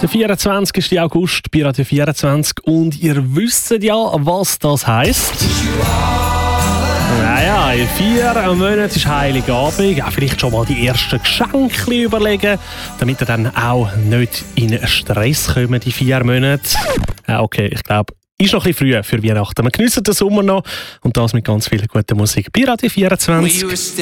Der 24. August bei Radio 24 und ihr wisst ja, was das heisst. Naja, in 4 Monaten ist Heiligabend. Ja, vielleicht schon mal die ersten Geschenke überlegen, damit ihr dann auch nicht in Stress kommt, die 4 Monate. Ja, okay, ich glaube, ist noch ein bisschen früh für Weihnachten. Wir geniessen den Sommer noch und das mit ganz viel guter Musik bei Radio 24.